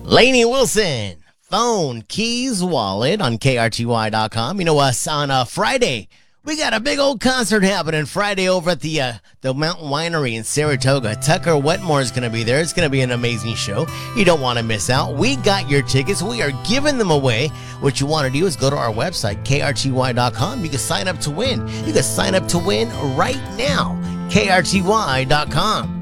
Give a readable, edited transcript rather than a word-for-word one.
Lainey Wilson, phone, keys, wallet on KRTY.com. You know, us on Friday, we got a big old concert happening Friday over at the Mountain Winery in Saratoga. Tucker Wetmore is going to be there. It's going to be an amazing show. You don't want to miss out. We got your tickets. We are giving them away. What you want to do is go to our website, KRTY.com. You can sign up to win. You can sign up to win right now, KRTY.com.